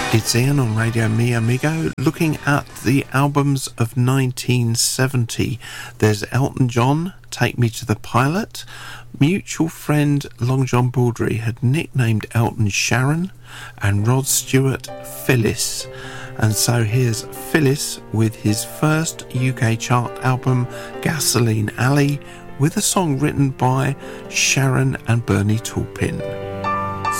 It's Ian on Radio Mi Amigo. Looking at the albums of 1970, there's Elton John, Take Me to the Pilot. Mutual friend Long John Baldry had nicknamed Elton Sharon, and Rod Stewart Phyllis. And so here's Phyllis with his first UK chart album, Gasoline Alley, with a song written by Sharon and Bernie Taupin.